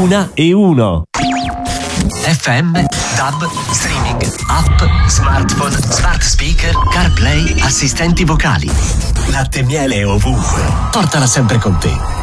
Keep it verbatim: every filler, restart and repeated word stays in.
una e uno. F M, D A B, streaming, app, smartphone, smart speaker, CarPlay, assistenti vocali. Latte e miele ovunque. Portala sempre con te.